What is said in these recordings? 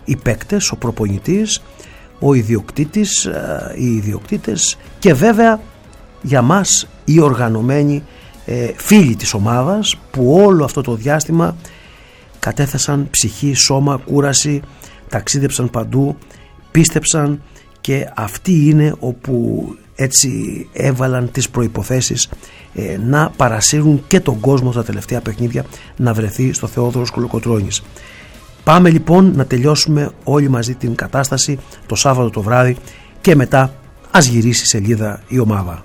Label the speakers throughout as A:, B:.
A: οι παίκτες, ο προπονητής, ο ιδιοκτήτης, οι ιδιοκτήτες και βέβαια για μας οι οργανωμένοι φίλοι της ομάδας που όλο αυτό το διάστημα κατέθεσαν ψυχή, σώμα, κούραση, ταξίδεψαν παντού, πίστεψαν και αυτοί είναι όπου έτσι έβαλαν τις προϋποθέσεις να παρασύρουν και τον κόσμο στα τελευταία παιχνίδια να βρεθεί στο Θεόδωρος Κολοκοτρώνης. Πάμε λοιπόν να τελειώσουμε όλοι μαζί την κατάσταση το Σάββατο το βράδυ και μετά ας γυρίσει σελίδα η ομάδα.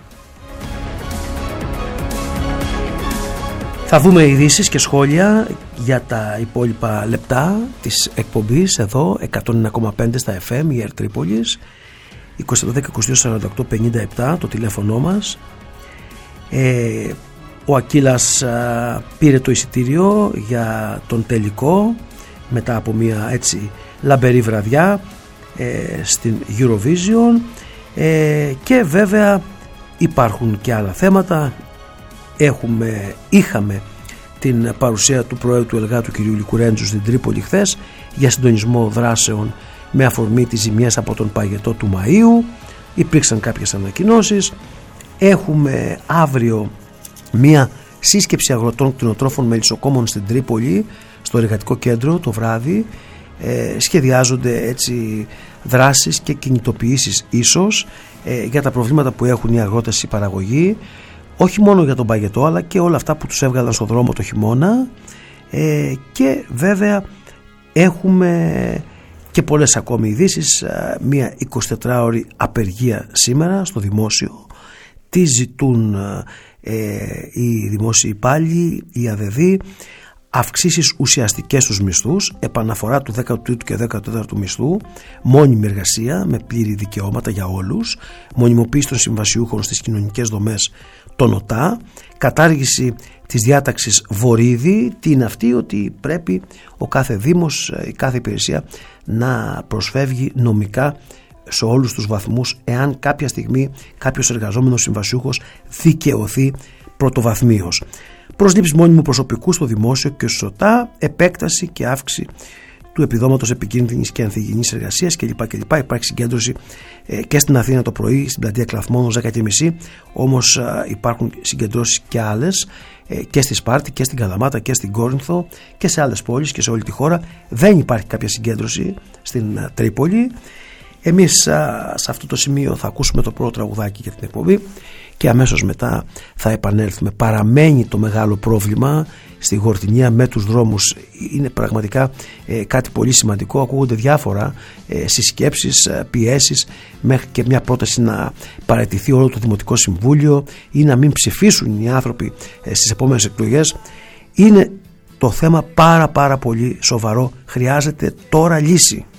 A: Θα δούμε ειδήσεις και σχόλια για τα υπόλοιπα λεπτά της εκπομπής εδώ 101,5 στα FM η ΕΡΤ Τρίπολης, 22-22-48-57 το τηλέφωνο μας. Ο Ακύλας πήρε το εισιτήριο για τον τελικό μετά από μια έτσι λαμπερή βραδιά στην Eurovision και βέβαια υπάρχουν και άλλα θέματα. Είχαμε την παρουσία του Προέδρου του ΕΛΓΑ του κ. Λικουρέντζου στην Τρίπολη χθες για συντονισμό δράσεων με αφορμή τις ζημιές από τον παγετό του Μαΐου. Υπήρξαν κάποιες ανακοινώσεις. Έχουμε αύριο μία σύσκεψη αγροτών κτηνοτρόφων μελισσοκόμων στην Τρίπολη στο εργατικό κέντρο το βράδυ. Σχεδιάζονται έτσι δράσεις και κινητοποιήσεις ίσως για τα προβλήματα που έχουν οι αγρότες η παραγωγή, όχι μόνο για τον παγετό αλλά και όλα αυτά που τους έβγαλαν στο δρόμο το χειμώνα, και βέβαια έχουμε και πολλές ακόμη ειδήσεις. Μια 24ωρη απεργία σήμερα στο δημόσιο. Τι ζητούν οι δημόσιοι υπάλληλοι, οι ΑΔΔ? Αυξήσεις ουσιαστικές στους μισθούς, επαναφορά του 13ου και 14ου μισθού, μόνιμη εργασία με πλήρη δικαιώματα για όλους, μονιμοποίηση των συμβασιούχων στις κοινωνικές δομές των ΟΤΑ, κατάργηση της διάταξης Βορίδη. Τι είναι αυτή? Ότι πρέπει ο κάθε δήμος, η κάθε υπηρεσία να προσφεύγει νομικά σε όλους τους βαθμούς εάν κάποια στιγμή κάποιος εργαζόμενος συμβασιούχος δικαιωθεί πρωτοβαθμίως. Προσλήψεις μόνιμου προσωπικού στο δημόσιο και στους ΟΤΑ, επέκταση και αύξηση του επιδόματος επικίνδυνης και ανθυγιεινής εργασίας κλπ. Υπάρχει συγκέντρωση και στην Αθήνα το πρωί, στην πλατεία Κλαθμόνος 10.30, όμως υπάρχουν συγκεντρώσεις και άλλες και στη Σπάρτη και στην Καλαμάτα και στην Κόρινθο και σε άλλες πόλεις και σε όλη τη χώρα. Δεν υπάρχει κάποια συγκέντρωση στην Τρίπολη. Εμείς σε αυτό το σημείο θα ακούσουμε το πρώτο τραγουδάκι για την εκπομπή και αμέσως μετά θα επανέλθουμε. Παραμένει το μεγάλο πρόβλημα στη Γορτινία με τους δρόμους. Είναι πραγματικά κάτι πολύ σημαντικό. Ακούγονται διάφορα συσκέψεις, πιέσεις, μέχρι και μια πρόταση να παραιτηθεί όλο το Δημοτικό Συμβούλιο ή να μην ψηφίσουν οι άνθρωποι στις επόμενες εκλογές. Είναι το θέμα πάρα πολύ σοβαρό. Χρειάζεται τώρα λύση.